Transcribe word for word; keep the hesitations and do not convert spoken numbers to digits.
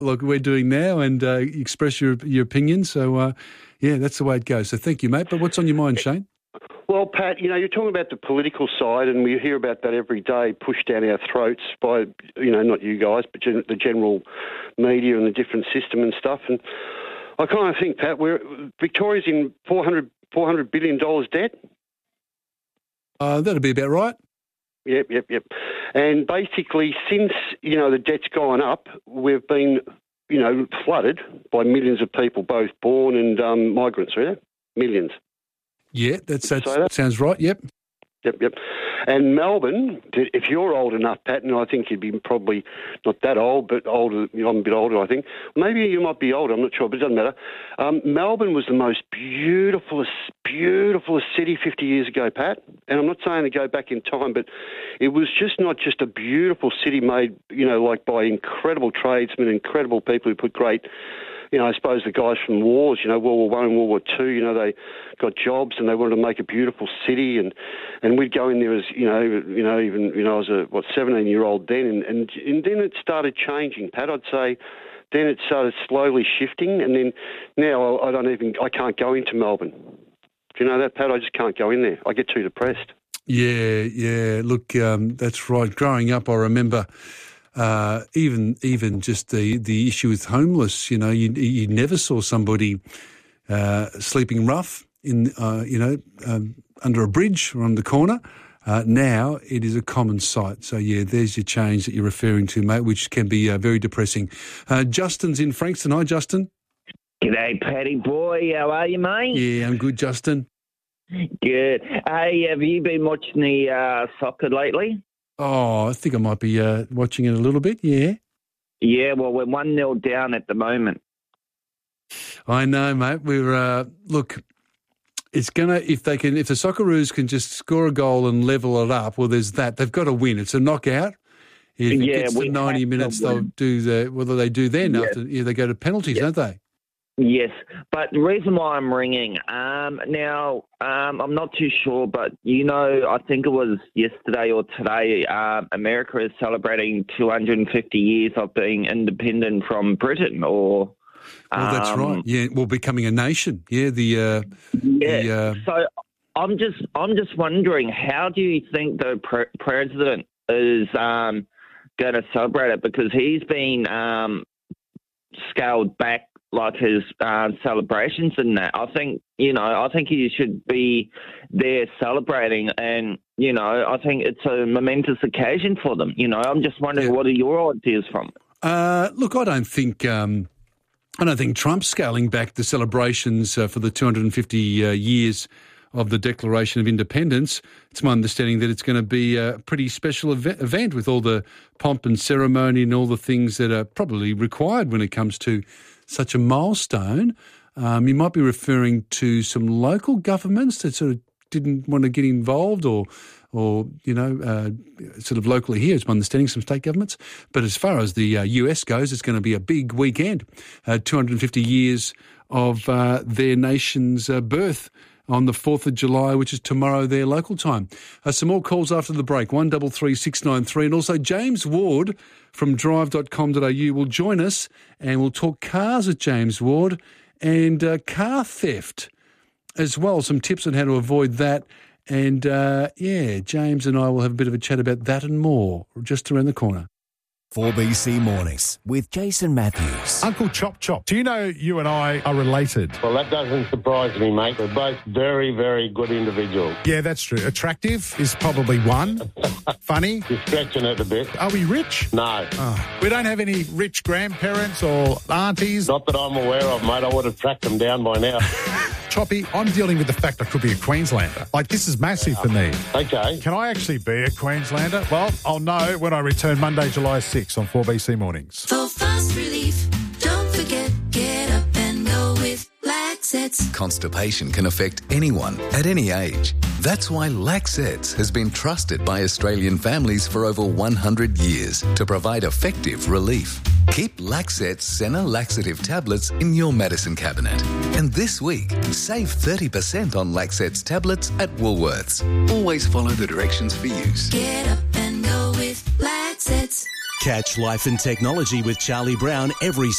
like we're doing now and uh, express your your opinion. So, uh, yeah, that's the way it goes. So thank you, mate. But what's on your mind, Shane? Well, Pat, you know, you're talking about the political side, and we hear about that every day, pushed down our throats by, you know, not you guys, but gen- the general media and the different system and stuff. And I kind of think, Pat, we're Victoria's in four hundred billion dollars debt. Uh, that'd be about right. Yep, yep, yep. And basically, since, you know, the debt's gone up, we've been, you know, flooded by millions of people, both born and um, migrants, right? Millions. Yeah, that's, that's that? sounds right, yep. Yep, yep. And Melbourne, if you're old enough, Pat, and I think you'd be probably not that old, but older, you know, I'm a bit older, I think. Maybe you might be older, I'm not sure, but it doesn't matter. Um, Melbourne was the most beautifulest, beautifulest city fifty years ago, Pat. And I'm not saying to go back in time, but it was just not just a beautiful city made, you know, like by incredible tradesmen, incredible people who put great... You know, I suppose the guys from wars, you know, World War One and World War Two, you know, they got jobs and they wanted to make a beautiful city, and, and we'd go in there as, you know, you know, even, you know, I was a, what, seventeen-year-old then, and, and, and then it started changing, Pat. I'd say then it started slowly shifting, and then now I, I don't even, I can't go into Melbourne. Do you know that, Pat? I just can't go in there. I get too depressed. Yeah, yeah. Look, um, that's right. Growing up, I remember... Uh, even even just the, the issue with homeless, you know, you you never saw somebody uh, sleeping rough in, uh, you know, um, under a bridge or on the corner. Uh, now it is a common sight. So, yeah, there's your change that you're referring to, mate, which can be uh, very depressing. Uh, Justin's in Frankston. Hi, Justin. G'day, Paddy boy. How are you, mate? Yeah, I'm good, Justin. Good. Hey, have you been watching the uh, soccer lately? Oh, I think I might be uh, watching it a little bit, yeah. Yeah, well, we're one nil down at the moment. I know, mate. We're, uh, look, it's going to, if they can, if the Socceroos can just score a goal and level it up, well, there's that. They've got to win. It's a knockout. If it yeah, gets to ninety minutes, they'll do the, what do they do then? Yeah. After yeah, they go to penalties, yeah. don't they? Yes, but the reason why I'm ringing, um, now, um, I'm not too sure, but, you know, I think it was yesterday or today, uh, America is celebrating two hundred fifty years of being independent from Britain, or... Well, that's um, right. Yeah, well, becoming a nation. Yeah, the... Uh, yeah, the, uh, so I'm just I'm just wondering, how do you think the pre- president is um, going to celebrate it? Because he's been um, scaled back, like his uh, celebrations and that. I think, you know, I think he should be there celebrating, and, you know, I think it's a momentous occasion for them. You know, I'm just wondering, yeah. what are your ideas from it? Uh, look, I don't think... Um, I don't think Trump's scaling back the celebrations uh, for the two hundred fifty uh, years of the Declaration of Independence. It's my understanding that it's going to be a pretty special ev- event with all the pomp and ceremony and all the things that are probably required when it comes to such a milestone. Um, you might be referring to some local governments that sort of didn't want to get involved, or, or you know, uh, sort of locally here, it's my understanding, some state governments. But as far as the uh, U S goes, it's going to be a big weekend. Uh, two hundred fifty years of uh, their nation's uh, birth on the fourth of July, which is tomorrow, their local time. Uh, some more calls after the break, one double three six nine three. And also James Ward from drive dot com dot a u will join us, and we'll talk cars with James Ward and uh, car theft as well, some tips on how to avoid that. And, uh, yeah, James and I will have a bit of a chat about that and more just around the corner. four B C Mornings with Jason Matthews. Uncle Chop Chop, do you know you and I are related? Well, that doesn't surprise me, mate. We're both very, very good individuals. Yeah, that's true. Attractive is probably one. Funny? You're stretching it a bit. Are we rich? No. Oh, we don't have any rich grandparents or aunties? Not that I'm aware of, mate. I would have tracked them down by now. Choppy, I'm dealing with the fact I could be a Queenslander. Like, this is massive for me. Okay. Can I actually be a Queenslander? Well, I'll know when I return Monday, July sixth on four B C Mornings. For fast relief, don't forget, get up and go with Laxets. Constipation can affect anyone at any age. That's why Laxets has been trusted by Australian families for over one hundred years to provide effective relief. Keep Laxets Senna laxative tablets in your medicine cabinet. And this week, save thirty percent on Laxets tablets at Woolworths. Always follow the directions for use. Get up and go with Laxets. Catch Life and Technology with Charlie Brown every